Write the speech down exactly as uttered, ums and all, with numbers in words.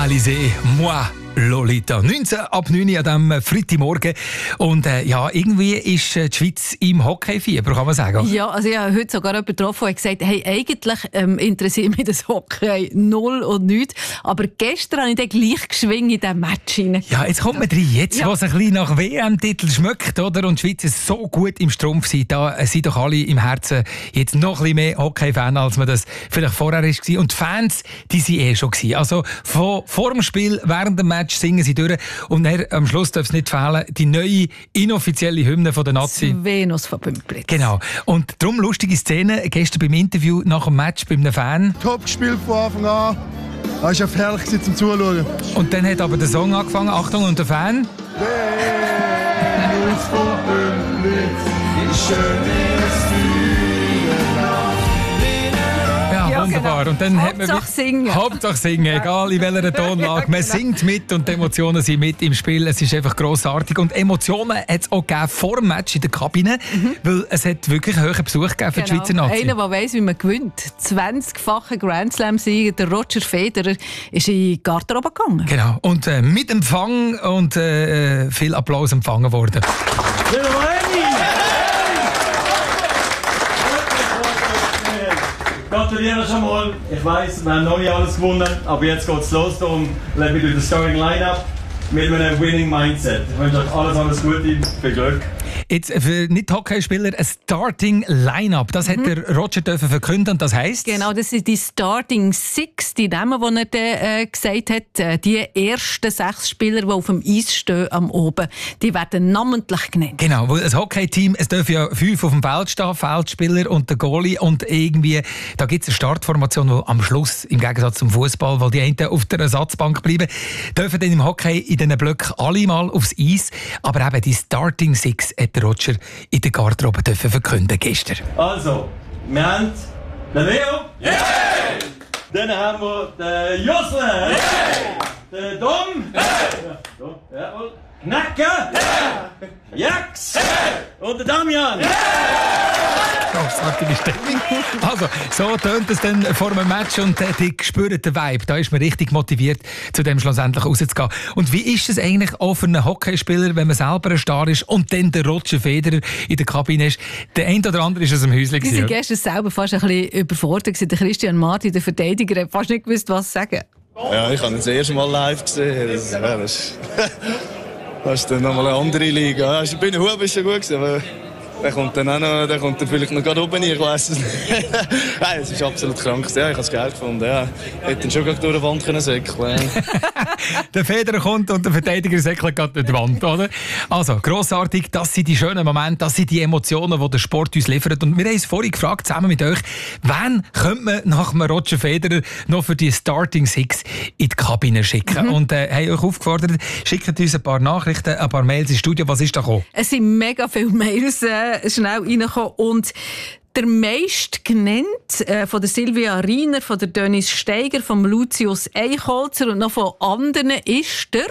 Champs-Élysées, moi. Lolita. neunzehn ab neun an diesem Freitagmorgen. Und äh, ja, irgendwie ist die Schweiz im Hockey-Fieber, kann man sagen. Ja, also ich habe heute sogar jemanden getroffen, der gesagt hat, hey, eigentlich ähm, interessiert mich das Hockey null und nichts. Aber gestern habe ich dann gleich geschwingt in diesen Match rein. Ja, jetzt kommt man rein. Jetzt, ja. Was ein bisschen nach W M-Titel schmeckt, oder? Und die Schweiz ist so gut im Strumpf. Sind da sind doch alle im Herzen jetzt noch ein bisschen mehr Hockey-Fan, als man das vielleicht vorher war. Und die Fans, die waren eh schon gewesen. Also von, vor dem Spiel, während dem Match singen sie durch. Und dann, am Schluss darf es nicht fehlen, die neue inoffizielle Hymne von der Nazi. Venus von Bümplitz. Genau. Und darum lustige Szene gestern beim Interview nach dem Match bei einem Fan. Top gespielt von Anfang an. Es war einfach herrlich zum Zuschauen. Und dann hat aber der Song angefangen. Achtung, und der Fan. Venus von Bümplitz, die schönste Ja, wunderbar. Genau. Und dann Hauptsache hat man singen. Hauptsache singen, egal in welcher Tonlage. Man singt mit und die Emotionen sind mit im Spiel. Es ist einfach grossartig. Und Emotionen hat es auch gegeben vor dem Match in der Kabine, mhm. weil es hat wirklich einen hohen Besuch gegeben für genau. die Schweizer Nazi. Einer, der weiss, wie man gewinnt. zwanzigfacher Grand Slam-Sieger, der Roger Federer, ist in die Garderobe gegangen. Genau. Und äh, mit Empfang und äh, viel Applaus empfangen worden. Gratuliere schon mal. Ich weiss, wir haben noch nicht alles gewonnen, aber jetzt geht es los. Darum lebe ich durch das Starting Line-Up mit einem Winning Mindset. Ich wünsche euch alles, alles Gute, viel Glück. Jetzt für Nicht-Hockeyspieler ein Starting Line-Up. Das mhm. hat der Roger dürfen verkünden und das heisst? Genau, das sind die Starting Six, die Namen, die er äh, gesagt hat. Äh, die ersten sechs Spieler, die auf dem Eis stehen am Oben, die werden namentlich genannt. Genau, weil ein Hockey-Team, es dürfen ja fünf auf dem Feld stehen, Feldspieler und der Goalie und irgendwie, da gibt es eine Startformation, die am Schluss, im Gegensatz zum Fußball, weil die einen auf der Ersatzbank bleiben, dürfen dann im Hockey in diesen Blöcken alle mal aufs Eis, aber eben die Starting Six hat der Roger in der Garderobe dürfen verkünden gestern. Also, wir haben den Leo. Yeah! Dann haben wir den Josle. Yeah! Den Dom. Yeah! Ja, jawohl. Knacke. Yeah! Jax. Yeah! Und den Damian. Yeah! Grossartige Stimmung. Also, so tönt es dann vor einem Match und äh, die spüren den Vibe. Da ist man richtig motiviert, zu dem schlussendlich rauszugehen. Und wie ist es eigentlich auch für einen Hockeyspieler, wenn man selber ein Star ist und dann der Roger Federer in der Kabine ist? Der eine oder andere ist aus dem Häuschen. Die waren gestern selber fast ein bisschen überfordert. Der Christian Marti, der Verteidiger, hat fast nicht gewusst, was sagen. Ja, ich habe ihn das erste Mal live gesehen. Das, ja, das, ist, das ist dann nochmal eine andere Liga. Ja, bei den Huben ist schon gut gewesen, aber der kommt dann auch noch, der kommt dann vielleicht noch gerade oben rein, ich weiss es nicht. Nein, es ist absolut krank. Ja, ich habe es geil gefunden. Ja. Ich hätte ihn schon durch die Wand können säckeln. Der Federer kommt und der Verteidiger säckelt gerade durch die Wand, oder? Also, grossartig, das sind die schönen Momente, das sind die Emotionen, die der Sport uns liefert. Und wir haben uns vorhin gefragt, zusammen mit euch, wen könnte man nach dem Roger Federer noch für die Starting Six in die Kabine schicken? Mhm. Und äh, haben euch aufgefordert, schickt uns ein paar Nachrichten, ein paar Mails ins Studio. Was ist da gekommen? Es sind mega viele Mails äh, schnell reingekommen und der meist genannt äh, von der Silvia Riener, von der Dennis Steiger, von Lucius Eichholzer und noch von anderen ist der